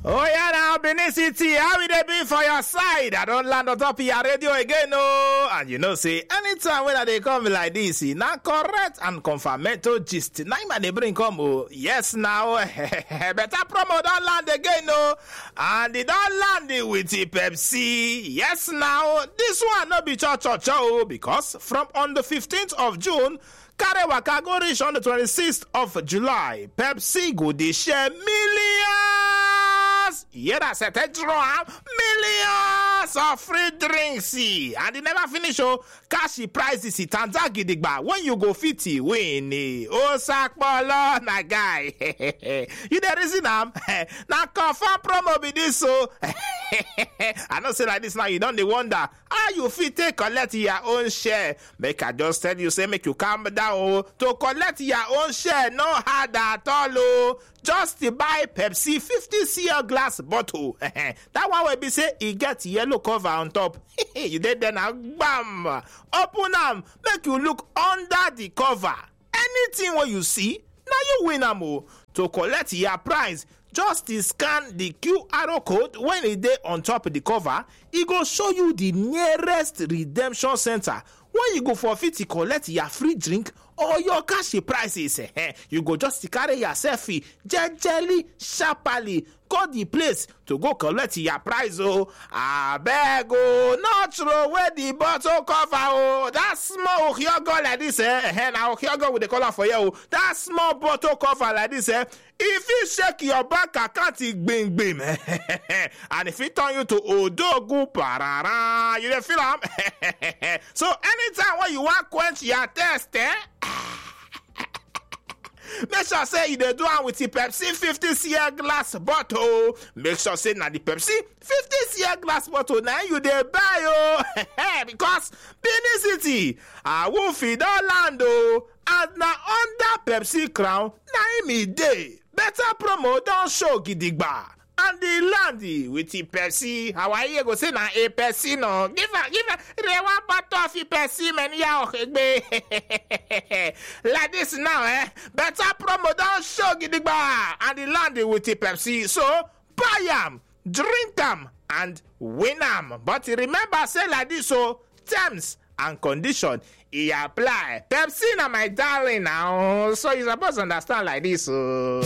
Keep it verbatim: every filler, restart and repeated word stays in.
Oh yeah, now Benin City, how will they be for your side? I don't land on top of your radio again, no. And you know, say anytime when they come like this, now correct and confirmatory gist. Now they bring come, oh yes, now better promo don't land again, no. And they don't land it with the Pepsi. Yes, now this one not be cha cha cha because from on the fifteenth of June. Carry waka go reach on the twenty-sixth of July. Pepsi go dey share millions. Yeah, that's it. Draw millions of free drinks. And they never finish. Oh, cash prizes. Tanza gidigba. When you go fifty, win. Oh, sakpolo, my guy. You the reason am? Now confirm promo be this so. I don't say like this now. You don't dey wonder how you fit take collect your own share. Make I just tell you, say make you calm down. Oh, to collect your own share, no hard at all. Oh, just to buy Pepsi fifty cl glass bottle. That one will be say it get yellow cover on top. You did then now, bam, open them, make you look under the cover. Anything what you see, now you win them. Oh, to collect your prize. Just scan the Q R code when it dey on top of the cover. It go show you the nearest redemption center. When you go for fifty, collect your free drink or your cash prices. You go just carry your selfie, jejely, sharply, go the place to go collect your prize. Oh, I beg, oh, not throw away the bottle cover. Oh, that small Ohiogo like this, eh? Now Ohiogo with the color for you. Oh, that small bottle cover like this, eh? If you shake your bank account, it bing bing. And if it turn you to Odogu Parara, you don't feel am. So anytime when you want quench your thirst, eh? Make sure say you dey do am with the Pepsi fifty cl glass bottle. Make sure say na the Pepsi fifty cl glass bottle na you dey buy oh. Because Benin City, Awufi don land oh, and na under Pepsi crown na im e dey. Better promo don show gidigba. And the landy with the Pepsi, how are you go say na a Pepsi no? Give her, give her, rewa bottle of Pepsi man ya okegbe. Like this now, eh? Better promo don't show gidigba. And the landy with the Pepsi, so buy am, drink am, and win am. But remember, say like this, so terms and condition he apply. Pepsi na my darling now, so you supposed to understand like this, so.